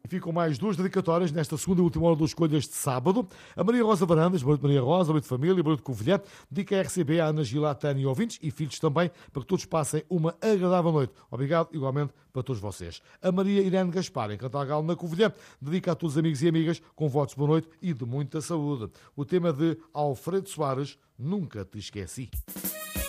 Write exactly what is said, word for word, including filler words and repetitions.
ficam mais duas dedicatórias nesta segunda e última hora dos Escolhas de sábado. A Maria Rosa Varandas, boa noite Maria Rosa, boa noite família, boa noite Covilhã, dedica a R C B, a Ana Gila, a Tânia e ouvintes e filhos também, para que todos passem uma agradável noite. Obrigado igualmente para todos vocês. A Maria Irene Gaspar, em Cantagal, na Covilhã, dedica a todos os amigos e amigas com votos de boa noite e de muita saúde. O tema de Alfredo Soares, Nunca Te Esqueci.